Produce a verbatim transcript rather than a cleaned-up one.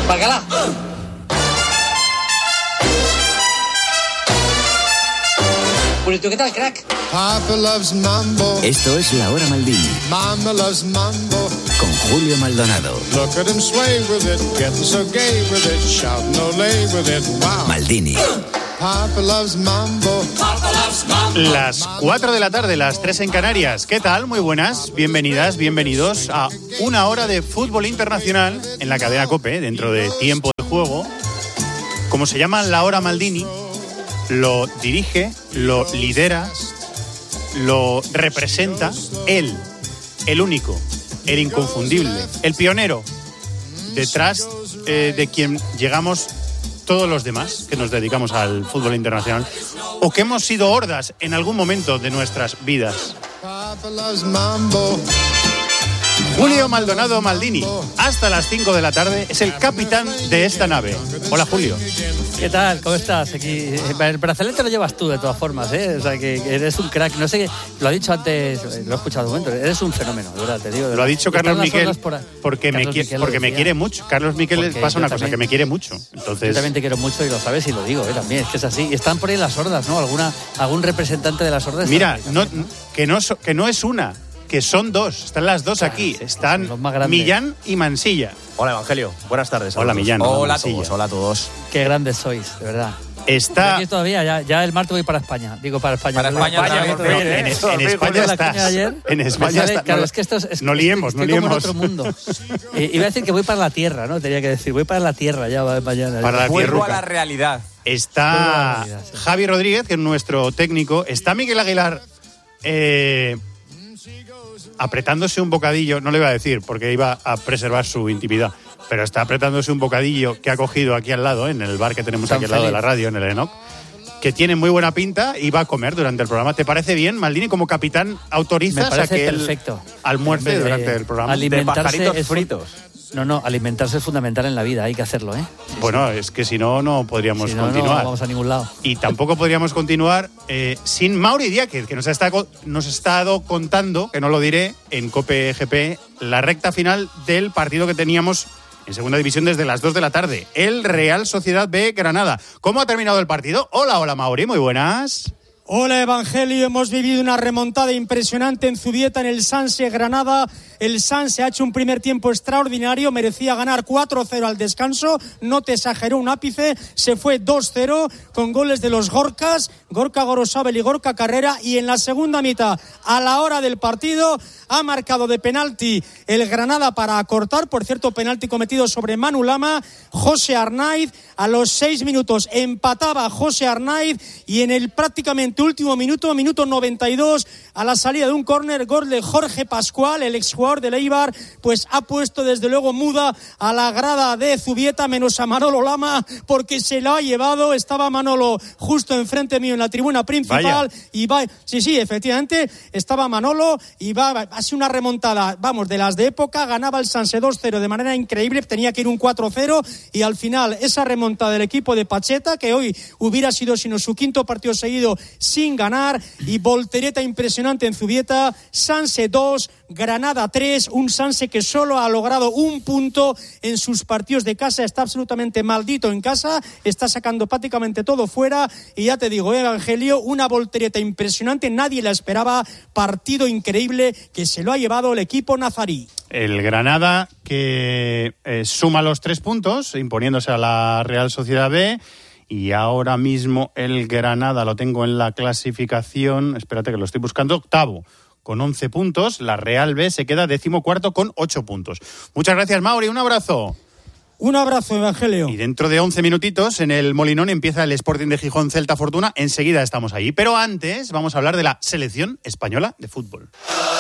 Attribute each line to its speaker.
Speaker 1: Bacala. Bueno, ¿tú qué tal, crack?
Speaker 2: Papa loves mambo.
Speaker 3: Esto es La Hora Maldini.
Speaker 2: Mama loves mambo.
Speaker 3: Con Julio Maldonado.
Speaker 2: Look at him sway with it, getting so gay with it, shouting olé with it, wow.
Speaker 3: Maldini.
Speaker 2: Papa loves mambo. Papa loves mambo.
Speaker 4: Las cuatro de la tarde, las tres en Canarias. ¿Qué tal? Muy buenas, bienvenidas, bienvenidos a una hora de fútbol internacional en la cadena COPE, dentro de Tiempo de Juego. Como se llama La Hora Maldini, lo dirige, lo lidera, lo representa él, el único, el inconfundible, el pionero, detrás eh, de quien llegamos todos los demás que nos dedicamos al fútbol internacional o que hemos sido hordas en algún momento de nuestras vidas.
Speaker 2: Papa loves mambo.
Speaker 4: Julio Maldonado Maldini, hasta las cinco de la tarde, es el capitán de esta nave. Hola, Julio.
Speaker 5: ¿Qué tal? ¿Cómo estás? Aquí el brazalete lo llevas tú de todas formas, ¿eh? O sea, que eres un crack. No sé, lo ha dicho antes, lo he escuchado un momento. Eres un fenómeno, de verdad, te digo.
Speaker 4: Lo ha dicho Carlos Miquel
Speaker 5: por,
Speaker 4: porque,
Speaker 5: Carlos
Speaker 4: me, qui-
Speaker 5: Miquel
Speaker 4: porque me quiere mucho. Carlos Miquel
Speaker 5: Porque
Speaker 4: pasa una cosa,
Speaker 5: también,
Speaker 4: que me quiere mucho. Entonces,
Speaker 5: yo también te quiero mucho y lo sabes y lo digo, ¿eh? También, es que es así. Y están por ahí las hordas, ¿no? ¿Alguna, algún representante de las hordas?
Speaker 4: Mira, no, que, no, que no es una, que son dos. Están las dos
Speaker 5: Claro,
Speaker 4: aquí.
Speaker 5: sí,
Speaker 4: Están
Speaker 5: los más grandes.
Speaker 4: Millán y Mansilla.
Speaker 6: Hola, Evangelio. Buenas tardes.
Speaker 4: Hola, Millán.
Speaker 6: Hola,
Speaker 4: Hola,
Speaker 6: a todos.
Speaker 4: Mansilla.
Speaker 6: Hola a todos.
Speaker 5: Qué grandes sois, de verdad.
Speaker 4: Está...
Speaker 5: Aquí todavía, ya, ya el martes voy para España. Digo, para España.
Speaker 6: Para
Speaker 5: no,
Speaker 6: España,
Speaker 5: España,
Speaker 6: otra
Speaker 5: otra
Speaker 6: vez,
Speaker 5: vez,
Speaker 4: en,
Speaker 5: ¿eh?
Speaker 4: en España
Speaker 5: Con la
Speaker 4: estás.
Speaker 5: caña de ayer,
Speaker 4: En
Speaker 5: me
Speaker 4: España
Speaker 5: sale-
Speaker 4: está-
Speaker 5: Claro,
Speaker 4: no,
Speaker 5: es que esto es, es-
Speaker 4: no liemos,
Speaker 5: estoy
Speaker 4: no
Speaker 5: como en
Speaker 4: liemos.
Speaker 5: otro mundo. Eh, iba a decir que voy para la tierra, ¿no? Tenía que decir, voy para la tierra ya va- mañana.
Speaker 4: Para la
Speaker 6: Vuelvo
Speaker 4: tierruca.
Speaker 6: a la realidad.
Speaker 4: Está
Speaker 5: Qué barbaridad, sí.
Speaker 4: Javi Rodríguez, que es nuestro técnico. Está Miguel Aguilar eh, apretándose un bocadillo. No le iba a decir porque iba a preservar su intimidad, pero está apretándose un bocadillo que ha cogido aquí al lado, en el bar que tenemos
Speaker 5: Tan
Speaker 4: aquí al lado de
Speaker 5: feliz.
Speaker 4: la radio, en el Enoch, que tiene muy buena pinta y va a comer durante el programa. ¿Te parece bien, Maldini, como capitán,
Speaker 5: Me
Speaker 4: autorizas a
Speaker 5: parece
Speaker 4: que
Speaker 5: perfecto.
Speaker 4: él almuerce
Speaker 5: En vez de
Speaker 4: durante el programa?
Speaker 6: De
Speaker 5: alimentarse
Speaker 6: pajaritos
Speaker 5: es fu-
Speaker 6: fritos.
Speaker 5: No, no, alimentarse es fundamental en la vida, hay que hacerlo, ¿eh? Sí,
Speaker 4: Bueno, es que si no, no podríamos
Speaker 5: sí. Si no, no
Speaker 4: continuar.
Speaker 5: vamos a ningún lado.
Speaker 4: Y tampoco podríamos continuar eh, sin Mauri Diáquez, que nos ha, estado, nos ha estado contando, que no lo diré, en COPE G P, la recta final del partido que teníamos en segunda división desde las dos de la tarde. El Real Sociedad B Granada. ¿Cómo ha terminado el partido? Hola, hola Mauri, muy buenas.
Speaker 7: Hola Evangelio, hemos vivido una remontada impresionante en Zubieta, en el Sanse Granada. El Sanse ha hecho un primer tiempo extraordinario, merecía ganar cuatro cero al descanso, no te exageró un ápice, se fue dos cero con goles de los Gorkas, Gorka Gorosabel y Gorka Carrera, y en la segunda mitad, a la hora del partido, ha marcado de penalti el Granada para acortar, por cierto, penalti cometido sobre Manu Lama. José Arnaiz, a los seis minutos empataba José Arnaiz, y en el prácticamente último minuto, minuto noventa y dos, a la salida de un córner, gol de Jorge Pascual, el exjugador del Eibar, pues ha puesto desde luego muda a la grada de Zubieta, menos a Manolo Lama, porque se lo ha llevado. Estaba Manolo justo enfrente mío en la tribuna principal.
Speaker 4: Vaya.
Speaker 7: Y va, sí, sí, efectivamente, estaba Manolo y va, ha sido una remontada, vamos, de las de época. Ganaba el Sanse dos cero de manera increíble, tenía que ir un cuatro cero, y al final esa remontada del equipo de Pacheta, que hoy hubiera sido sino su quinto partido seguido sin ganar, y voltereta impresionante en Zubieta. Sanse dos, Granada tres, un Sanse que solo ha logrado un punto en sus partidos de casa, está absolutamente maldito en casa, está sacando prácticamente todo fuera, y ya te digo, Evangelio, una voltereta impresionante, nadie la esperaba, partido increíble que se lo ha llevado el equipo nazarí.
Speaker 4: El Granada que eh, suma los tres puntos, imponiéndose a la Real Sociedad B. Y ahora mismo el Granada, lo tengo en la clasificación, espérate que lo estoy buscando, octavo con once puntos. La Real B se queda decimocuarto con ocho puntos. Muchas gracias, Mauri, un abrazo.
Speaker 7: Un abrazo, Evangelio.
Speaker 4: Y dentro de once minutitos en el Molinón empieza el Sporting de Gijón Celta Fortuna. Enseguida estamos allí. Pero antes vamos a hablar de la selección española de fútbol.